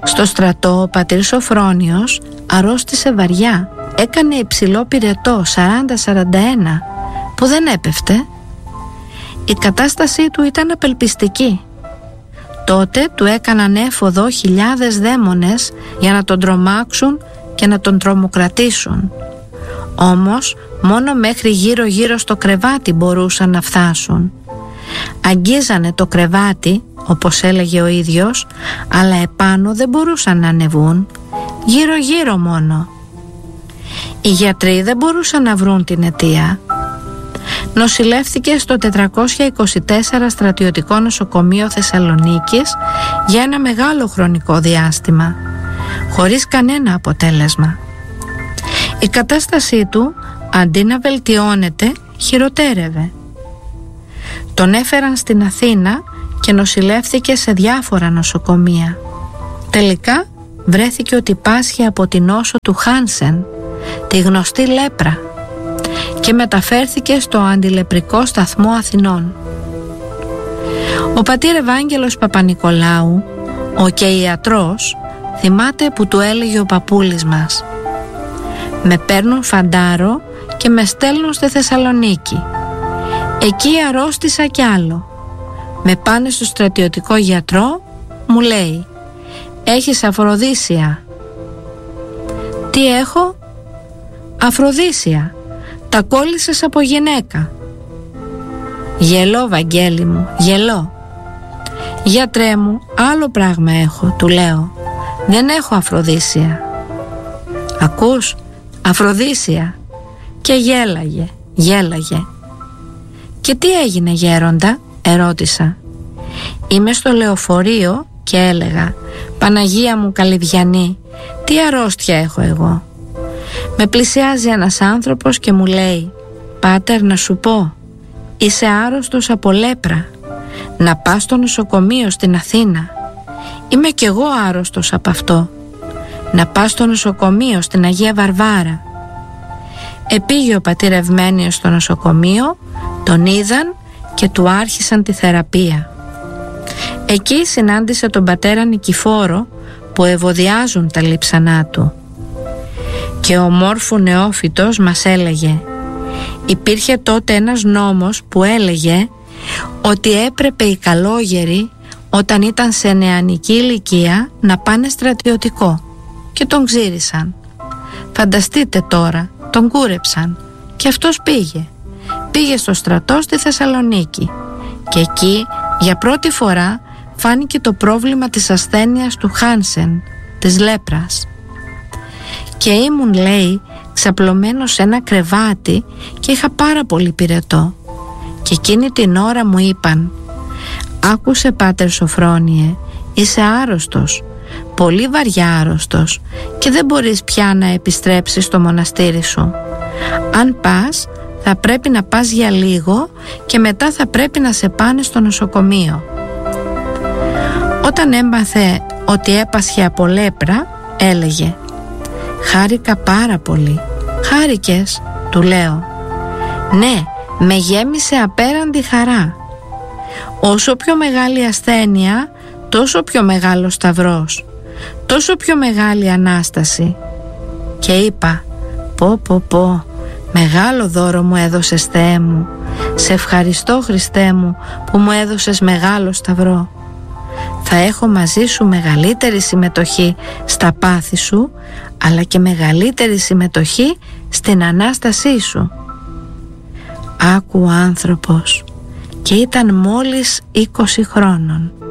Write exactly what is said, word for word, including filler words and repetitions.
Στο στρατό ο πατήρ Σοφρόνιος αρρώστησε βαριά. Έκανε υψηλό πυρετό σαράντα σαράντα ένα που δεν έπεφτε. Η κατάστασή του ήταν απελπιστική. Τότε του έκαναν έφοδο χιλιάδες δαίμονες για να τον τρομάξουν και να τον τρομοκρατήσουν. Όμως μόνο μέχρι γύρω γύρω στο κρεβάτι μπορούσαν να φτάσουν. Αγγίζανε το κρεβάτι, όπως έλεγε ο ίδιος, αλλά επάνω δεν μπορούσαν να ανεβούν, γύρω γύρω μόνο. Οι γιατροί δεν μπορούσαν να βρουν την αιτία. Νοσηλεύθηκε στο τετρακόσια είκοσι τέσσερα στρατιωτικό νοσοκομείο Θεσσαλονίκης για ένα μεγάλο χρονικό διάστημα, χωρίς κανένα αποτέλεσμα. Η κατάστασή του, αντί να βελτιώνεται, χειροτέρευε. Τον έφεραν στην Αθήνα και νοσηλεύθηκε σε διάφορα νοσοκομεία. Τελικά βρέθηκε ότι πάσχει από την νόσο του Χάνσεν, τη γνωστή λέπρα, και μεταφέρθηκε στο αντιλεπρικό σταθμό Αθηνών. Ο πατήρ Ευάγγελος Παπανικολάου, ο και ιατρός, θυμάται που του έλεγε ο παππούλης μας: «Με παίρνουν φαντάρο και με στέλνουν στη Θεσσαλονίκη. Εκεί αρρώστησα κι άλλο. Με πάνε στο στρατιωτικό γιατρό, μου λέει: έχεις Αφροδίσια». «Τι έχω?» «Αφροδίσια. Τα κόλλησες από γυναίκα». «Γελώ, Βαγγέλη μου, γελώ». «Γιατρέ μου, άλλο πράγμα έχω», του λέω. «Δεν έχω Αφροδίσια». «Ακούς, Αφροδίσια». Και γέλαγε, γέλαγε. «Και τι έγινε, γέροντα?» ερώτησα. «Είμαι στο λεωφορείο και έλεγα: Παναγία μου Καλυβιανή, τι αρρώστια έχω εγώ». Με πλησιάζει ένας άνθρωπος και μου λέει: «Πάτερ, να σου πω, είσαι άρρωστος από λέπρα. Να πας στο νοσοκομείο στην Αθήνα». «Είμαι κι εγώ άρρωστος από αυτό». «Να πας στο νοσοκομείο στην Αγία Βαρβάρα». Επήγε ο πατήρ Ευμένιος στο νοσοκομείο, τον είδαν και του άρχισαν τη θεραπεία. Εκεί συνάντησε τον πατέρα Νικηφόρο που ευωδιάζουν τα λείψανά του. Και ο μόρφου νεόφυτος μας έλεγε: υπήρχε τότε ένας νόμος που έλεγε ότι έπρεπε οι καλόγεροι όταν ήταν σε νεανική ηλικία να πάνε στρατιωτικό, και τον ξύρισαν. Φανταστείτε τώρα, τον κούρεψαν και αυτός πήγε. Πήγε στο στρατό στη Θεσσαλονίκη και εκεί για πρώτη φορά φάνηκε το πρόβλημα της ασθένειας του Χάνσεν, της λέπρας. Και ήμουν, λέει, ξαπλωμένος σε ένα κρεβάτι και είχα πάρα πολύ πυρετό. Και εκείνη την ώρα μου είπαν: «Άκουσε, πάτερ Σοφρόνιε, είσαι άρρωστος, πολύ βαριά άρρωστος και δεν μπορείς πια να επιστρέψεις στο μοναστήρι σου. Αν πας, θα πρέπει να πας για λίγο και μετά θα πρέπει να σε πάνε στο νοσοκομείο». Όταν έμαθε ότι έπασχε από λέπρα, έλεγε: «Χάρηκα πάρα πολύ». «Χάρηκες?» του λέω. «Ναι, με γέμισε απέραντη χαρά. Όσο πιο μεγάλη ασθένεια, τόσο πιο μεγάλο σταυρός, τόσο πιο μεγάλη Ανάσταση». Και είπα: «Πω πω πω, μεγάλο δώρο μου έδωσες, Θεέ μου. Σε ευχαριστώ, Χριστέ μου, που μου έδωσες μεγάλο σταυρό. Θα έχω μαζί σου μεγαλύτερη συμμετοχή στα πάθη σου, αλλά και μεγαλύτερη συμμετοχή στην Ανάστασή σου». Άκου ο άνθρωπος, και ήταν μόλις είκοσι χρόνων.